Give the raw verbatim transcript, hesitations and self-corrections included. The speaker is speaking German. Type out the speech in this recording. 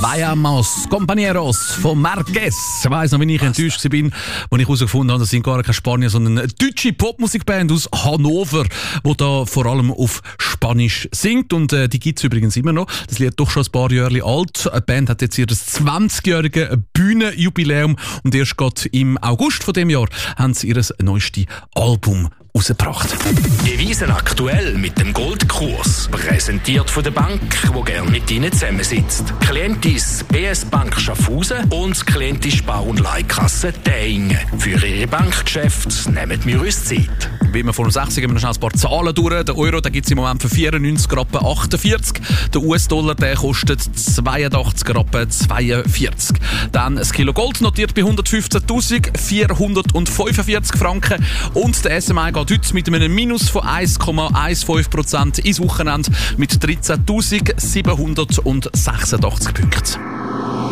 Vayamos Compañeros von Marquez. Ich weiss noch, wie ich enttäuscht war, als ich herausgefunden habe, das sind gar keine Spanier, sondern eine deutsche Popmusikband aus Hannover, die da vor allem auf Spanisch singt. Und äh, die gibt es übrigens immer noch. Das Lied doch schon ein paar Jahre alt. Die Band hat jetzt ihr zwanzigjähriges Bühnenjubiläum und erst gerade im August von dem Jahr haben sie ihr neuestes Album rausgebracht. Devisen aktuell mit dem Goldkurs. Präsentiert von der Bank, die gerne mit Ihnen zusammensitzt. Klientis B S Bank Schaffhausen und Klientis Spar- und Leihkasse Däingen. Für Ihre Bankgeschäfte nehmen wir uns Zeit. Wie wir vor sechzig haben wir noch schnell ein paar Zahlen durch. Der Euro gibt es im Moment für vierundneunzig Rappen achtundvierzig. Der U S-Dollar der kostet zweiundachtzig Rappen zweiundvierzig. Dann ein Kilo Gold notiert bei hundertfünfzehntausendvierhundertfünfundvierzig Franken. Und der S M I geht heute mit einem Minus von eins Komma fünfzehn Prozent ins Wochenende mit dreizehntausendsiebenhundertsechsundachtzig Punkten.